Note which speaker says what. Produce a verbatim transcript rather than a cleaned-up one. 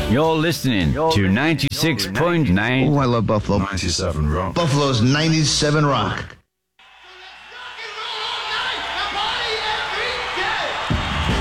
Speaker 1: You're listening to ninety-six point nine.
Speaker 2: Oh, I love Buffalo.
Speaker 3: ninety-seven Rock.
Speaker 2: Buffalo's ninety-seven Rock.